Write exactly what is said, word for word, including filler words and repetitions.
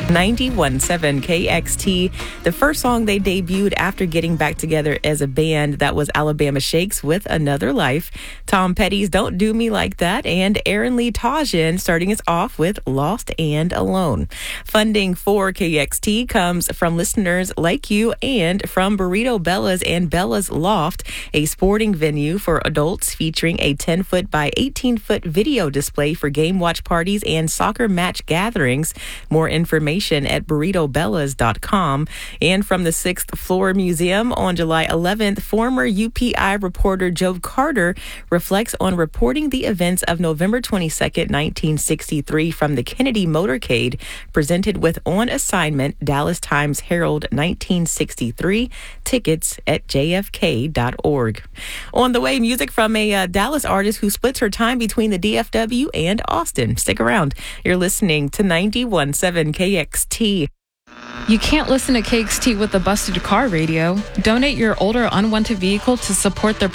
ninety-one point seven K X T. The first song they debuted after getting back together as a band, that was Alabama Shakes with Another Life. Tom Petty's Don't Do Me Like That, and Aaron Lee Tajan starting us off with Lost and Alone. Funding for K X T comes from listeners like you and from Burrito Bella's and Bella's Loft, a sporting venue for adults featuring a ten-foot by eighteen-foot video display for game watch parties and soccer match gatherings. More information at burrito bellas dot com. And from the sixth Floor Museum on July eleventh, former U P I reporter Joe Carter reflects on reporting the events of November twenty-second, nineteen sixty-three from the Kennedy Motorcade, presented with On Assignment, Dallas Times Herald nineteen sixty-three. Tickets at j f k dot org. On the way, music from a uh, Dallas artist who splits her time between the D F W and Austin. Stick around. You're listening to ninety-one point seven K X T. You can't listen to K X T with a busted car radio. Donate your older unwanted vehicle to support their